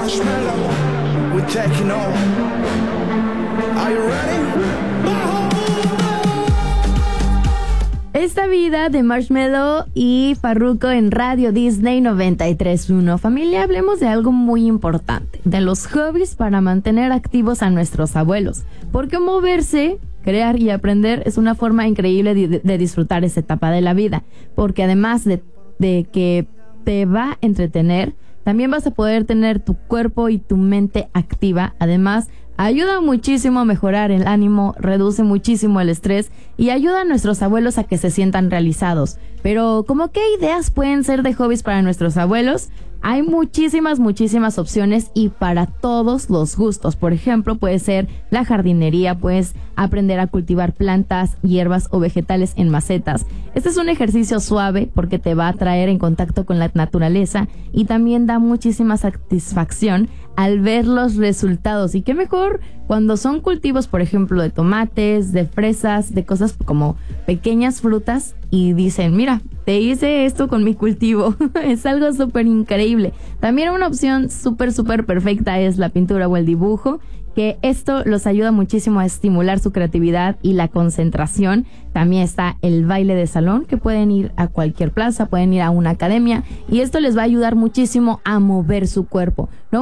Marshmallow, we're taking over. Are you ready? Esta vida de Marshmello y Farruko en Radio Disney 93.1. Familia, hablemos de algo muy importante, de los hobbies para mantener activos a nuestros abuelos. Porque moverse, crear y aprender es una forma increíble de disfrutar esa etapa de la vida. Porque además de que te va a entretener, también vas a poder tener tu cuerpo y tu mente activa. Además, ayuda muchísimo a mejorar el ánimo, reduce muchísimo el estrés y ayuda a nuestros abuelos a que se sientan realizados. Pero, ¿cómo qué ideas pueden ser de hobbies para nuestros abuelos? Hay muchísimas opciones y para todos los gustos. Por ejemplo, puede ser la jardinería, puedes aprender a cultivar plantas, hierbas o vegetales en macetas. Este es un ejercicio suave porque te va a traer en contacto con la naturaleza y también da muchísima satisfacción al ver los resultados. Y qué mejor cuando son cultivos, por ejemplo, de tomates, de fresas, de cosas como pequeñas frutas y dicen, mira, te hice esto con mi cultivo. Es algo súper increíble. También una opción súper perfecta es la pintura o el dibujo, que esto los ayuda muchísimo a estimular su creatividad y la concentración. También está el baile de salón, que pueden ir a cualquier plaza, pueden ir a una academia y esto les va a ayudar muchísimo a mover su cuerpo. No